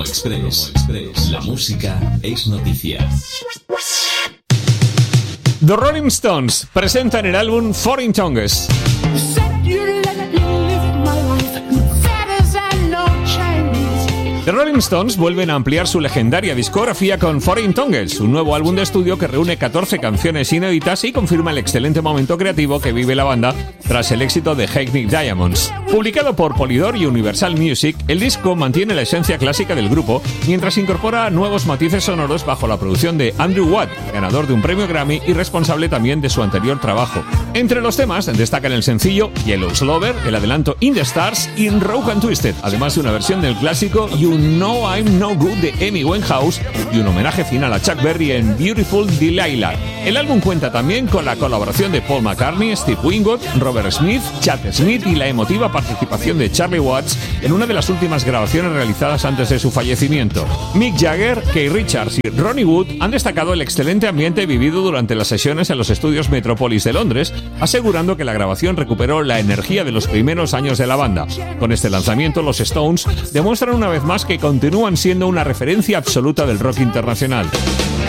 Express. La música es noticia. The Rolling Stones presentan el álbum Foreign Tongues. The Rolling Stones vuelven a ampliar su legendaria discografía con Foreign Tongues, un nuevo álbum de estudio que reúne 14 canciones inéditas y confirma el excelente momento creativo que vive la banda tras el éxito de Hackney Diamonds. Publicado por Polydor y Universal Music, el disco mantiene la esencia clásica del grupo, mientras incorpora nuevos matices sonoros bajo la producción de Andrew Watt, ganador de un premio Grammy y responsable también de su anterior trabajo. Entre los temas destacan el sencillo Yellow Slover, el adelanto In the Stars y Rogue and Twisted, además de una versión del clásico You Know I'm No Good de Amy Winehouse y un homenaje final a Chuck Berry en Beautiful Delilah. El álbum cuenta también con la colaboración de Paul McCartney, Steve Winwood, Robert Smith, Chad Smith y la emotiva participación de Charlie Watts en una de las últimas grabaciones realizadas antes de su fallecimiento. Mick Jagger, Keith Richards y Ronnie Wood han destacado el excelente ambiente vivido durante las sesiones en los estudios Metropolis de Londres, asegurando que la grabación recuperó la energía de los primeros años de la banda. Con este lanzamiento, los Stones demuestran una vez más que continúan siendo una referencia absoluta del rock internacional.